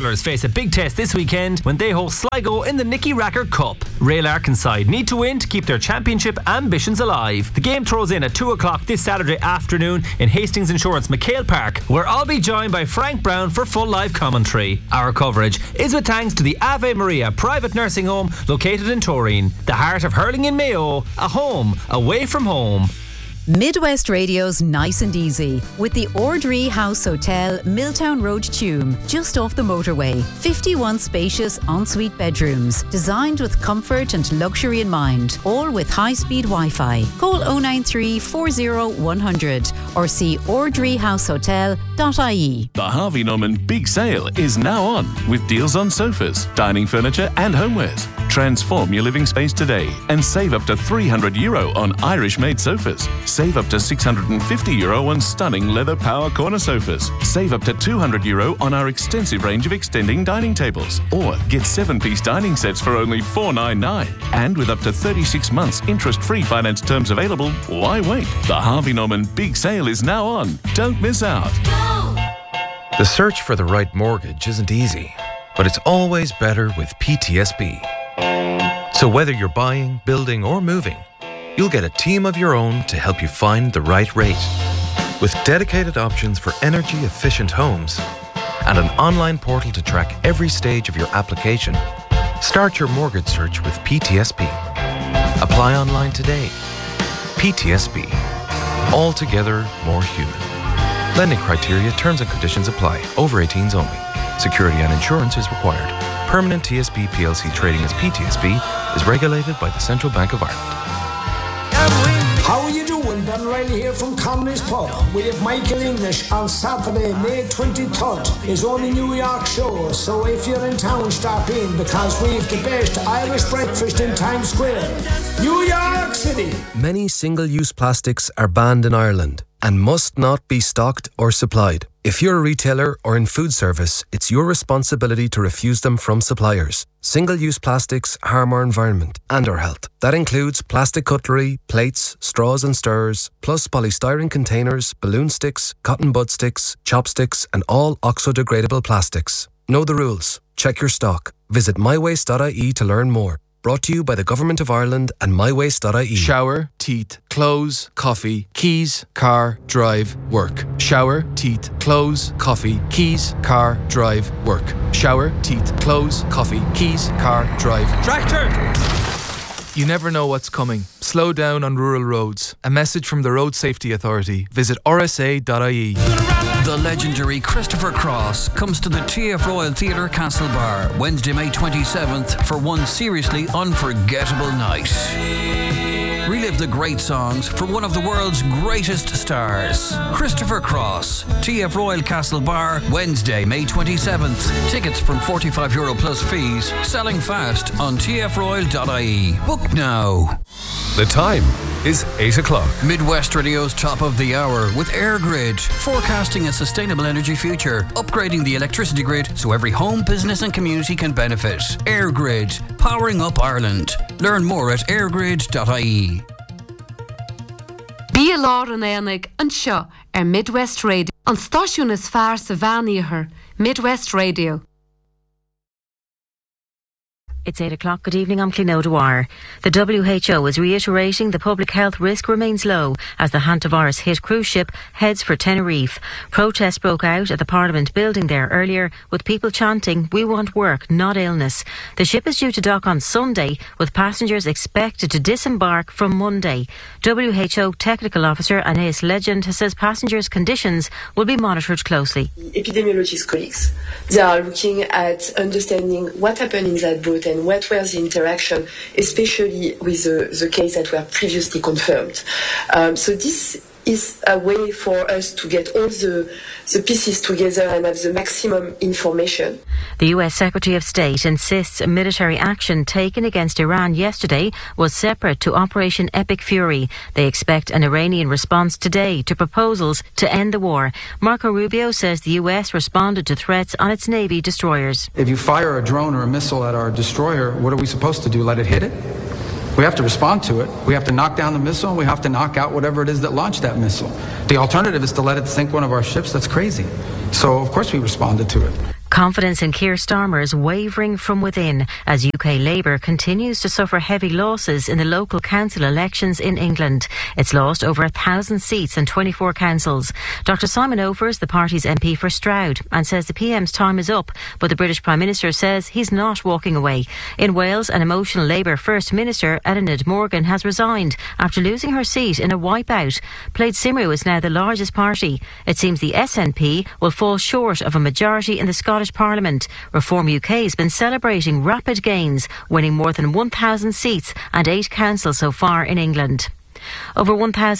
hurlers face a big test this weekend when they host Sligo in the Nicky Racker Cup. Rail Arkanside need to win to keep their championship ambitions alive. The game throws in at 2 o'clock this Saturday afternoon in Hastings Insurance McHale Park, where I'll be joined by Frank Brown for full live commentary. Our coverage is with thanks to the Ave Maria private nursing home located in Toreen, the heart of hurling in Mayo, a home away from home. Midwest Radio's Nice and Easy with the Ordree House Hotel, Milltown Road, Tuam, just off the motorway. 51 spacious ensuite bedrooms, designed with comfort and luxury in mind, all with high-speed Wi-Fi. Call 093 40 100 or see ordreehousehotel.ie. The Harvey Norman Big Sale is now on with deals on sofas, dining furniture and homewares. Transform your living space today and save up to €300 on Irish-made sofas. Save up to €650 on stunning leather power corner sofas. Save up to €200 on our extensive range of extending dining tables. Or get 7-piece dining sets for only $499. And with up to 36 months interest-free finance terms available, why wait? The Harvey Norman Big Sale is now on. Don't miss out. The search for the right mortgage isn't easy, but it's always better with PTSB. So whether you're buying, building or moving, you'll get a team of your own to help you find the right rate. With dedicated options for energy-efficient homes and an online portal to track every stage of your application, start your mortgage search with PTSB. Apply online today. PTSB. Altogether more human. Lending criteria, terms and conditions apply. Over 18s only. Security and insurance is required. Permanent TSB PLC trading as PTSB is regulated by the Central Bank of Ireland. How are you doing? Ben Riley here from Conley's Pub. We have Michael English on Saturday, May 23rd. His only New York show, so if you're in town, stop in because we have the best Irish breakfast in Times Square. New York City. Many single-use plastics are banned in Ireland and must not be stocked or supplied. If you're a retailer or in food service, it's your responsibility to refuse them from suppliers. Single-use plastics harm our environment and our health. That includes plastic cutlery, plates, straws and stirrers, plus polystyrene containers, balloon sticks, cotton bud sticks, chopsticks and all oxo-degradable plastics. Know the rules. Check your stock. Visit mywaste.ie to learn more. Brought to you by the Government of Ireland and mywaste.ie. Shower, teeth, clothes, coffee, keys, car, drive, work. Shower, teeth, clothes, coffee, keys, car, drive, work. Shower, teeth, clothes, coffee, keys, car, drive. Tractor! You never know what's coming. Slow down on rural roads. A message from the Road Safety Authority. Visit rsa.ie. The legendary Christopher Cross comes to the TF Royal Theatre Castlebar Wednesday, May 27th for one seriously unforgettable night. Relive the great songs from one of the world's greatest stars. Christopher Cross, TF Royal Castlebar, Wednesday, May 27th. Tickets from €45 plus fees. Selling fast on tfroyal.ie. Book now. The time is 8 o'clock. Midwest Radio's top of the hour with AirGrid, forecasting a sustainable energy future, upgrading the electricity grid so every home, business and community can benefit. AirGrid, powering up Ireland. Learn more at airgrid.ie. Bí lá an éanaig an seo Midwest Radio. An stáisiún is fearr sa bheaníothar, Midwest Radio. It's 8 o'clock. Good evening, I'm Clín O'Dwyer. The WHO is reiterating the public health risk remains low as the hantavirus hit cruise ship heads for Tenerife. Protests broke out at the Parliament building there earlier with people chanting, "We want work, not illness." The ship is due to dock on Sunday with passengers expected to disembark from Monday. WHO Technical Officer Anais Legend says passengers' conditions will be monitored closely. Epidemiologist colleagues, they are looking at understanding what happened in that boat and what were the interaction, especially with the case that were previously confirmed. So this is a way for us to get all the pieces together and have the maximum information. The US Secretary of State insists military action taken against Iran yesterday was separate to Operation Epic Fury. They expect an Iranian response today to proposals to end the war. Marco Rubio says the US responded to threats on its Navy destroyers. If you fire a drone or a missile at our destroyer, what are we supposed to do? Let it hit it? We have to respond to it. We have to knock down the missile, and we have to knock out whatever it is that launched that missile. The alternative is to let it sink one of our ships. That's crazy. So, of course, we responded to it. Confidence in Keir Starmer is wavering from within as UK Labour continues to suffer heavy losses in the local council elections in England. It's lost over 1,000 seats in 24 councils. Dr Simon Over is the party's MP for Stroud and says the PM's time is up, but the British Prime Minister says he's not walking away. In Wales, an emotional Labour First Minister, Eluned Morgan, has resigned after losing her seat in a wipeout. Plaid Cymru is now the largest party. It seems the SNP will fall short of a majority in the Scottish Parliament. Reform UK has been celebrating rapid gains, winning more than 1,000 seats and 8 councils so far in England. Over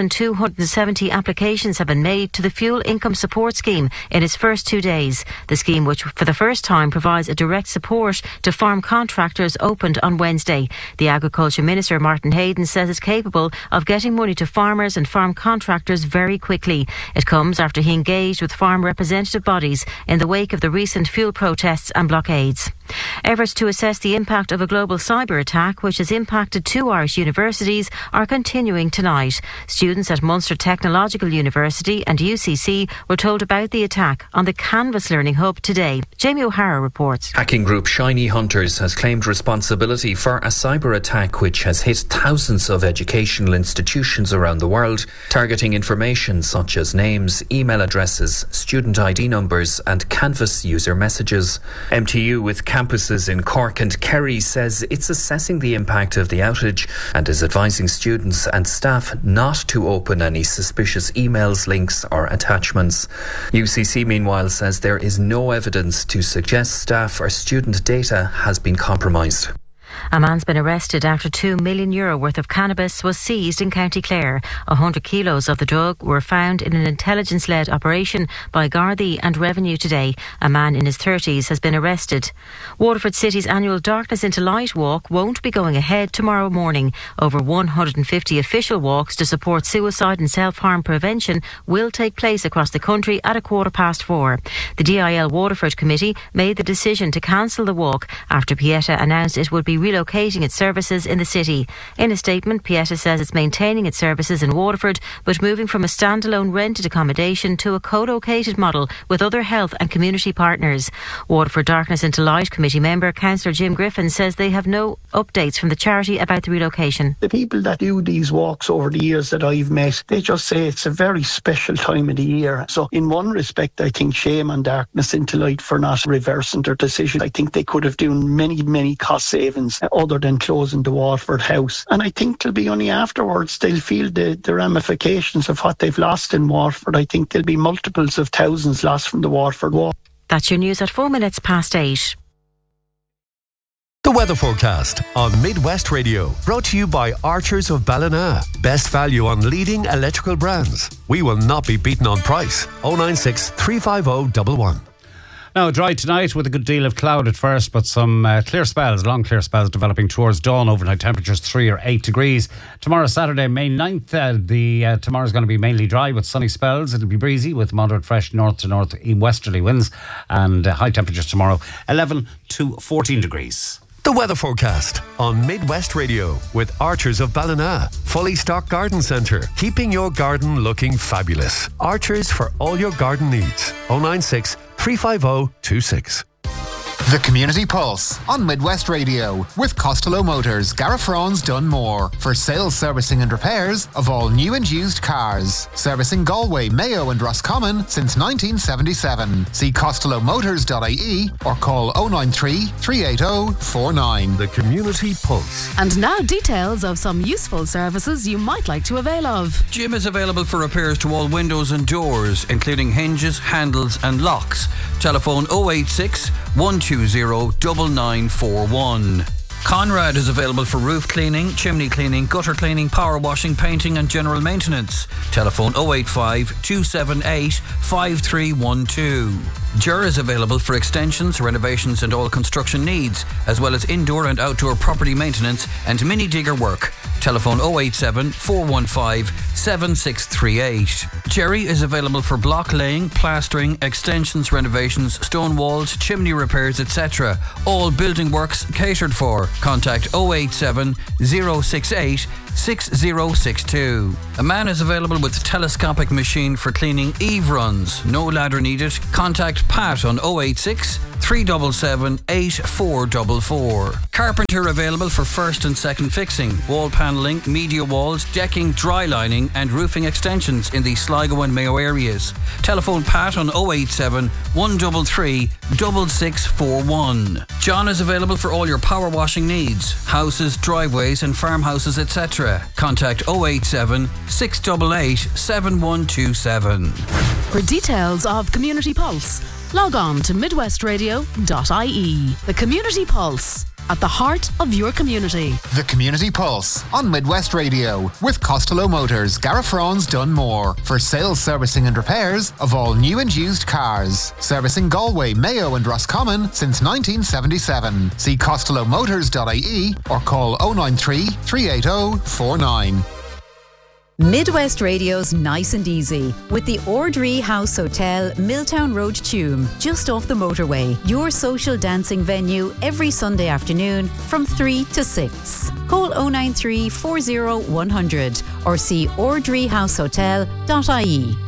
1,270 applications have been made to the Fuel Income Support Scheme in its first 2 days. The scheme, which for the first time provides a direct support to farm contractors, opened on Wednesday. The Agriculture Minister, Martin Hayden, says it's capable of getting money to farmers and farm contractors very quickly. It comes after he engaged with farm representative bodies in the wake of the recent fuel protests and blockades. Efforts to assess the impact of a global cyber attack, which has impacted 2 Irish universities, are continuing tonight. Students at Munster Technological University and UCC were told about the attack on the Canvas Learning Hub today. Jamie O'Hara reports. Hacking group Shiny Hunters has claimed responsibility for a cyber attack which has hit thousands of educational institutions around the world, targeting information such as names, email addresses, student ID numbers and Canvas user messages. MTU, with campuses in Cork and Kerry, says it's assessing the impact of the outage and is advising students and staff not to open any suspicious emails, links or attachments. UCC meanwhile says there is no evidence to suggest staff or student data has been compromised. A man's been arrested after €2 million worth of cannabis was seized in County Clare. 100 kilos of the drug were found in an intelligence-led operation by Gardaí and Revenue today. A man in his 30s has been arrested. Waterford City's annual Darkness into Light walk won't be going ahead tomorrow morning. Over 150 official walks to support suicide and self-harm prevention will take place across the country at 4:15. The DIL Waterford Committee made the decision to cancel the walk after Pieta announced it would be relocating its services in the city. In a statement, Pieta says it's maintaining its services in Waterford but moving from a standalone rented accommodation to a co-located model with other health and community partners. Waterford Darkness into Light Committee member Councillor Jim Griffin says they have no updates from the charity about the relocation. The people that do these walks over the years that I've met, they just say it's a very special time of the year. So in one respect, I think shame on Darkness into Light for not reversing their decision. I think they could have done many cost savings other than closing the Waterford house. And I think it'll be only afterwards they'll feel the ramifications of what they've lost in Waterford. I think there'll be multiples of thousands lost from the Waterford walk. That's your news at 8:04. The weather forecast on Midwest Radio, brought to you by Archers of Ballina. Best value on leading electrical brands. We will not be beaten on price. 096 350 111. Now, dry tonight with a good deal of cloud at first, but some clear spells, long clear spells developing towards dawn. Overnight temperatures 3 or 8 degrees. Tomorrow, Saturday, May 9th, tomorrow's going to be mainly dry with sunny spells. It'll be breezy with moderate fresh north to north westerly winds, and high temperatures tomorrow 11 to 14 degrees. The weather forecast on Midwest Radio with Archers of Ballina. Fully stocked garden centre, keeping your garden looking fabulous. Archers for all your garden needs. 096 350 26. The Community Pulse on Midwest Radio with Costello Motors, Garafrons Dunmore, for sales, servicing and repairs of all new and used cars. Servicing Galway, Mayo and Roscommon since 1977. See costellomotors.ie or call 093 380 49. The Community Pulse. And now details of some useful services you might like to avail of. Jim is available for repairs to all windows and doors, including hinges, handles and locks. Telephone 086 120 9941. Conrad is available for roof cleaning, chimney cleaning, gutter cleaning, power washing, painting and general maintenance. Telephone 085 278 5312. Jur is available for extensions, renovations and all construction needs, as well as indoor and outdoor property maintenance and mini digger work. Telephone 087 415 7638. Jerry is available for block laying, plastering, extensions, renovations, stone walls, chimney repairs, etc. All building works catered for. Contact 087 068 6062. A man is available with a telescopic machine for cleaning eave runs. No ladder needed. Contact Pat on 086 377 8444. Carpenter available for first and second fixing, wall panelling, media walls, decking, dry lining and roofing extensions in the Sligo and Mayo areas. Telephone Pat on 087 133 6641. John is available for all your power washing needs, houses, driveways and farmhouses, etc. Contact 087 688 7127. For details of Community Pulse, log on to midwestradio.ie. The Community Pulse, at the heart of your community. The Community Pulse on Midwest Radio with Costello Motors, Garafrons, Dunmore. For sales, servicing and repairs of all new and used cars. Servicing Galway, Mayo and Roscommon since 1977. See costellomotors.ie or call 093 380 49. Midwest Radio's Nice and Easy with the Ordree House Hotel, Milltown Road, Tuam, just off the motorway. Your social dancing venue every Sunday afternoon from 3 to 6. Call 093 40 100 or see ordreehousehotel.ie.